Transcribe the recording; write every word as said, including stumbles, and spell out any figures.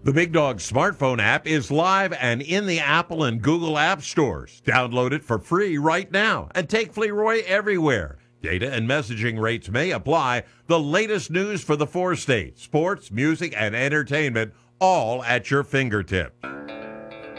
The Big Dog smartphone app is live and in the Apple and Google app stores. Download it for free right now and take FleeRoy everywhere. Data and messaging rates may apply. The latest news for the four states, sports, music, and entertainment, all at your fingertips.